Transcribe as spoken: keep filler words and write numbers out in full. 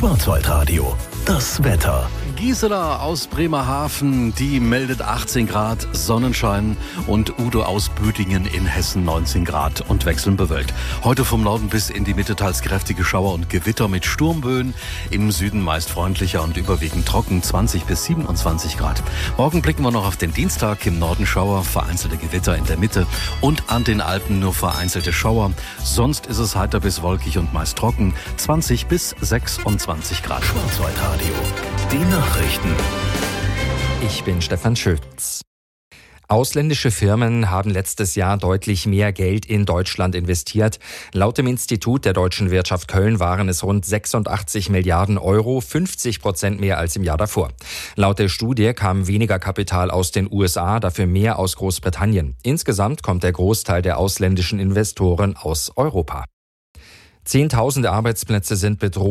Schwarzwaldradio, das Wetter. Gisela aus Bremerhaven, die meldet achtzehn Grad Sonnenschein, und Udo aus Büdingen in Hessen neunzehn Grad und wechselnd bewölkt. Heute vom Norden bis in die Mitte teils kräftige Schauer und Gewitter mit Sturmböen. Im Süden meist freundlicher und überwiegend trocken, zwanzig bis siebenundzwanzig Grad. Morgen blicken wir noch auf den Dienstag. Im Norden Schauer, vereinzelte Gewitter in der Mitte und an den Alpen nur vereinzelte Schauer. Sonst ist es heiter bis wolkig und meist trocken, zwanzig bis sechsundzwanzig Grad. Schwarzwaldradio, die Nachrichten. Ich bin Stefan Schütz. Ausländische Firmen haben letztes Jahr deutlich mehr Geld in Deutschland investiert. Laut dem Institut der Deutschen Wirtschaft Köln waren es rund sechsundachtzig Milliarden Euro, fünfzig Prozent mehr als im Jahr davor. Laut der Studie kam weniger Kapital aus den U S A, dafür mehr aus Großbritannien. Insgesamt kommt der Großteil der ausländischen Investoren aus Europa. Zehntausende Arbeitsplätze sind bedroht.